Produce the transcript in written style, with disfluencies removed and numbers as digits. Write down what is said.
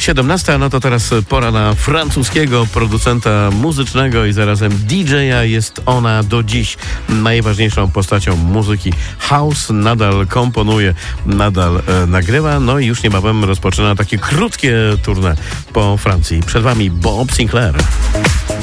17, no to teraz pora na francuskiego producenta muzycznego i zarazem DJ-a. Jest ona do dziś najważniejszą postacią muzyki house. Nadal komponuje, nadal nagrywa, no i już niebawem rozpoczyna takie krótkie tournée po Francji. Przed wami Bob Sinclair.